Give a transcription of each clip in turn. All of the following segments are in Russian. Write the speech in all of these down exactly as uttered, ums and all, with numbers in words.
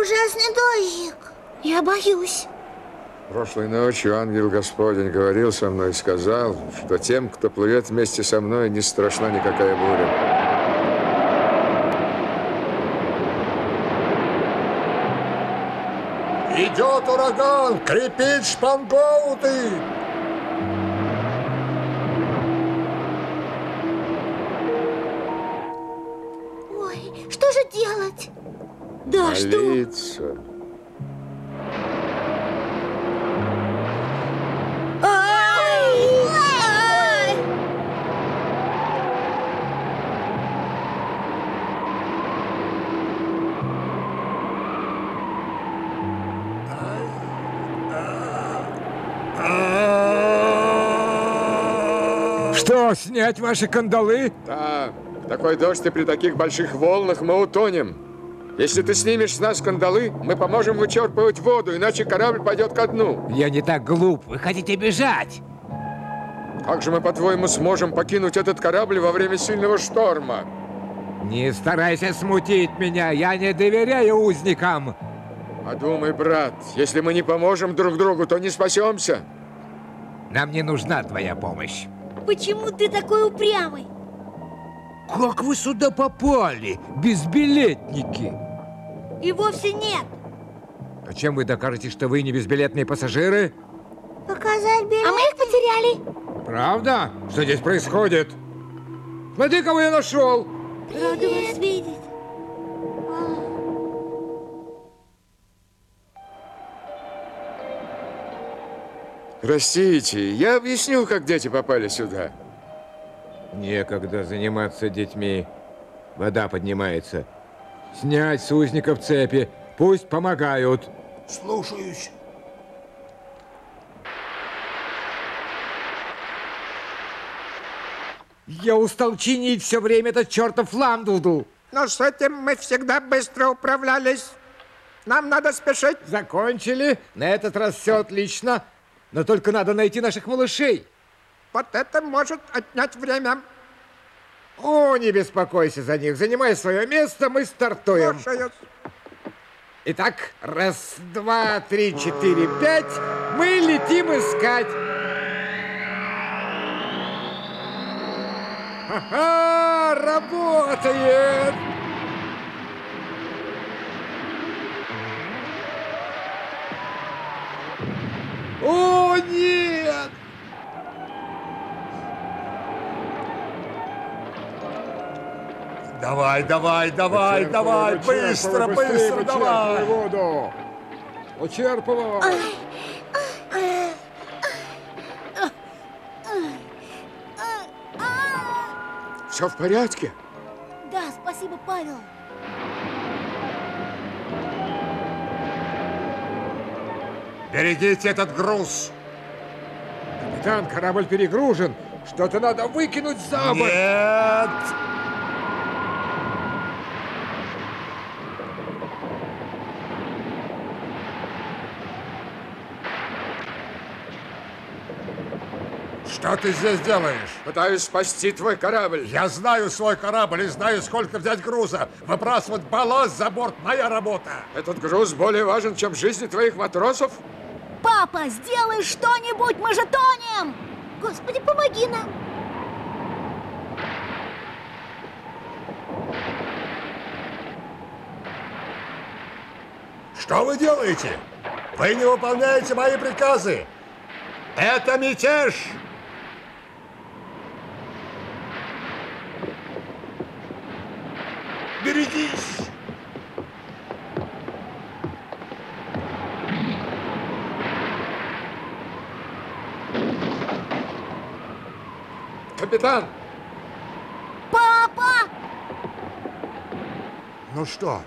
ужасный дождик. Я боюсь. Прошлой ночью ангел Господень говорил со мной и сказал, что тем, кто плывет вместе со мной, не страшна никакая буря. Идет ураган! Крепить шпангоуты! Ой, что же делать? Да, Молиться. что? Ай! Ай! Что, снять ваши кандалы? Да, в такой дождь и при таких больших волнах мы утонем. Если ты снимешь с нас кандалы, мы поможем вычерпывать воду, иначе корабль пойдет ко дну. Я не так глуп, вы хотите бежать? Как же мы, по-твоему, сможем покинуть этот корабль во время сильного шторма? Не старайся смутить меня, я не доверяю узникам. Подумай, брат, если мы не поможем друг другу, то не спасемся. Нам не нужна твоя помощь. Почему ты такой упрямый? Как вы сюда попали, безбилетники? И вовсе нет. А чем вы докажете, что вы не безбилетные пассажиры? Показать билет. А мы их потеряли. Правда? Что здесь происходит? Смотри, кого я нашел! Рада вас видеть. Простите, я объясню, как дети попали сюда. Некогда заниматься детьми. Вода поднимается. Снять с узников цепи. Пусть помогают. Слушаюсь. Я устал чинить все время этот чертов ламдулдул. Но с этим мы всегда быстро управлялись. Нам надо спешить. Закончили. На этот раз все отлично. Но только надо найти наших малышей. Вот это может отнять время. О, не беспокойся за них. Занимай свое место, мы стартуем. Слушаюсь. Итак, раз, два, три, четыре, пять. Мы летим искать. Ха-ха, работает! О, нет! Давай, давай, давай, давай, быстро, быстро, давай. Воду. Учерпывай. Все в порядке? Да, спасибо, Павел. Берегите этот груз. Капитан, корабль перегружен. Что-то надо выкинуть за борт. Нет. Что ты здесь делаешь? Пытаюсь спасти твой корабль. Я знаю свой корабль и знаю, сколько взять груза. Выбрасывать балласт за борт – моя работа. Этот груз более важен, чем жизни твоих матросов? Папа, сделай что-нибудь, мы же тонем! Господи, помоги нам! Что вы делаете? Вы не выполняете мои приказы. Это мятеж. Берегись. Капитан! Папа! Ну что?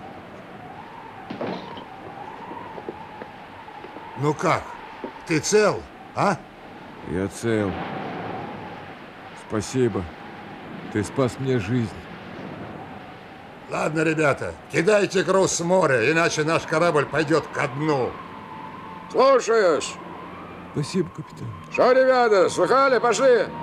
Ну как? Ты цел, а? Я цел. Спасибо. Ты спас мне жизнь. Ладно, ребята, кидайте груз с моря, иначе наш корабль пойдет ко дну. Слушаюсь. Спасибо, капитан. Что, ребята, слыхали? Пошли.